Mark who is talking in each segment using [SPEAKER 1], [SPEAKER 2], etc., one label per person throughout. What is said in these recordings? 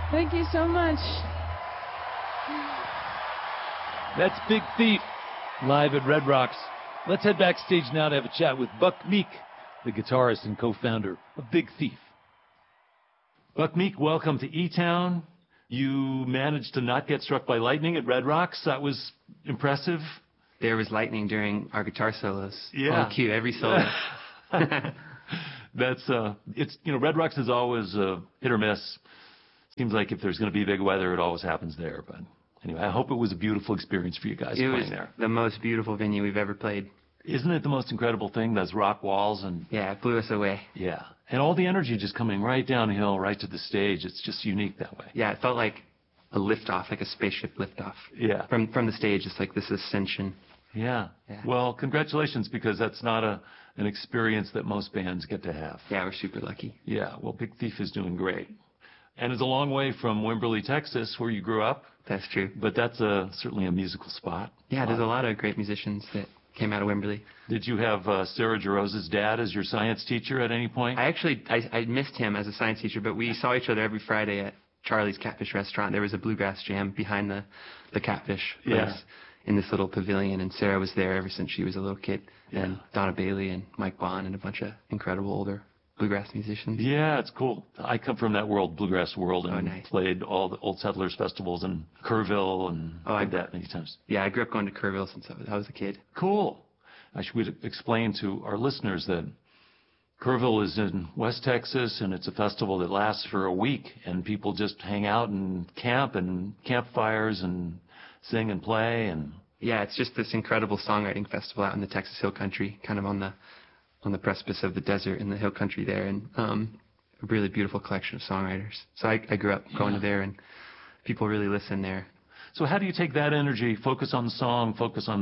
[SPEAKER 1] Thank you so much.
[SPEAKER 2] That's Big Thief, live at Red Rocks. Let's head backstage now to have a chat with Buck Meek, the guitarist and co-founder of Big Thief. Buck Meek, welcome to E-Town. You managed to not get struck by lightning at Red Rocks. That was impressive.
[SPEAKER 3] There was lightning during our guitar solos.
[SPEAKER 2] Yeah.
[SPEAKER 3] On cue, every solo.
[SPEAKER 2] That's Red Rocks is always hit or miss. Seems like if there's going to be big weather, it always happens there. But anyway, I hope it was a beautiful experience for you guys playing there.
[SPEAKER 3] It was the most beautiful venue we've ever played.
[SPEAKER 2] Isn't it the most incredible thing, those rock walls? And
[SPEAKER 3] yeah, it blew us away.
[SPEAKER 2] Yeah. And all the energy just coming right downhill, right to the stage. It's just unique that way.
[SPEAKER 3] Yeah, it felt like a liftoff, like a spaceship liftoff.
[SPEAKER 2] Yeah.
[SPEAKER 3] From the stage, it's like this ascension.
[SPEAKER 2] Yeah. Well, congratulations, because that's not an experience that most bands get to have.
[SPEAKER 3] Yeah, we're super lucky.
[SPEAKER 2] Yeah. Well, Big Thief is doing great. And it's a long way from Wimberley, Texas, where you grew up.
[SPEAKER 3] That's true.
[SPEAKER 2] But that's certainly a musical spot.
[SPEAKER 3] Yeah, there's a lot of great musicians that came out of Wimberley.
[SPEAKER 2] Did you have Sarah Jarosz's dad as your science teacher at any point?
[SPEAKER 3] I missed him as a science teacher, but we saw each other every Friday at Charlie's Catfish Restaurant. There was a bluegrass jam behind the Catfish place in this little pavilion, and Sarah was there ever since she was a little kid. Yeah. And Donna Bailey and Mike Bond and a bunch of incredible older bluegrass musicians.
[SPEAKER 2] Yeah, it's cool. I come from that bluegrass world, and played all the Old Settlers festivals in Kerrville and did that many times.
[SPEAKER 3] Yeah, I grew up going to Kerrville since I was a kid.
[SPEAKER 2] Cool. I should explain to our listeners that Kerrville is in West Texas, and it's a festival that lasts for a week, and people just hang out and camp and campfires and sing and play. And
[SPEAKER 3] yeah, it's just this incredible songwriting festival out in the Texas Hill Country, kind of on the precipice of the desert in the hill country there, and a really beautiful collection of songwriters. So I grew up going to there, and people really listen there.
[SPEAKER 2] So how do you take that energy, focus on the song, focus on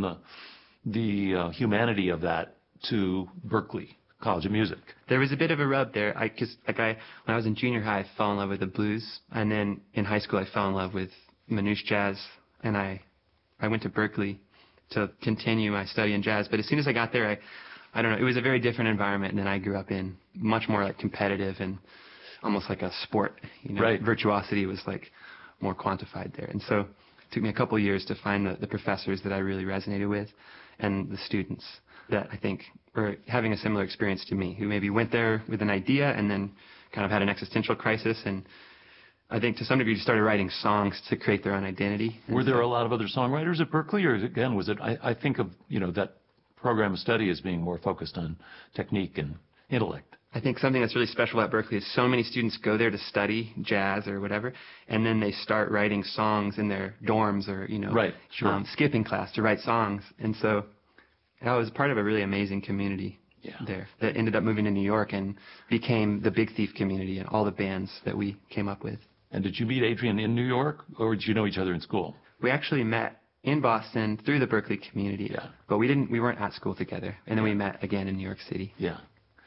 [SPEAKER 2] the humanity of that, to Berklee College of Music?
[SPEAKER 3] There was a bit of a rub there. When I was in junior high, I fell in love with the blues, and then in high school I fell in love with Manouche jazz, and I went to Berklee to continue my study in jazz. But as soon as I got there, I don't know, it was a very different environment than I grew up in, much more like competitive and almost like a sport.
[SPEAKER 2] Right.
[SPEAKER 3] Virtuosity was like more quantified there. And so it took me a couple of years to find the professors that I really resonated with, and the students that I think were having a similar experience to me, who maybe went there with an idea and then kind of had an existential crisis, and I think to some degree just started writing songs to create their own identity.
[SPEAKER 2] Were there a lot of other songwriters at Berklee, or again, was it, I think of, that program of study as being more focused on technique and intellect?
[SPEAKER 3] I think something that's really special about Berklee is so many students go there to study jazz or whatever, and then they start writing songs in their dorms or, skipping class to write songs. And so I was part of a really amazing community there that ended up moving to New York and became the Big Thief community and all the bands that we came up with.
[SPEAKER 2] And did you meet Adrian in New York, or did you know each other in school?
[SPEAKER 3] We actually met in Boston through the Berklee community, but we weren't at school together. And then we met again in New York City.
[SPEAKER 2] Yeah.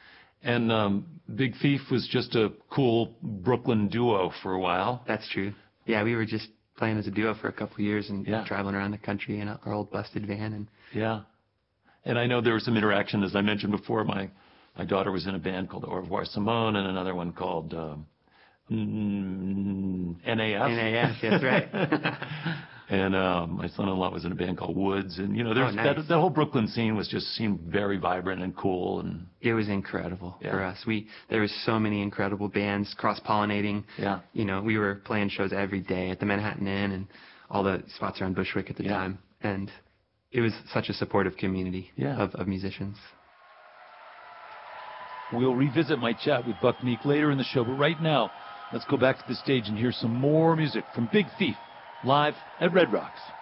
[SPEAKER 2] And Big Thief was just a cool Brooklyn duo for a while.
[SPEAKER 3] That's true. Yeah, we were just playing as a duo for a couple of years and traveling around the country in our old busted van. And
[SPEAKER 2] and I know there was some interaction, as I mentioned before. My daughter was in a band called Au Revoir Simone, and another one called NAF.
[SPEAKER 3] NAF, that's right.
[SPEAKER 2] And my son-in-law was in a band called Woods, and that whole Brooklyn scene seemed very vibrant and cool, and
[SPEAKER 3] it was incredible for us. There was so many incredible bands cross-pollinating.
[SPEAKER 2] Yeah.
[SPEAKER 3] We were playing shows every day at the Manhattan Inn and all the spots around Bushwick at the time, and it was such a supportive community of musicians.
[SPEAKER 2] We'll revisit my chat with Buck Meek later in the show, but right now, let's go back to the stage and hear some more music from Big Thief, live at Red Rocks.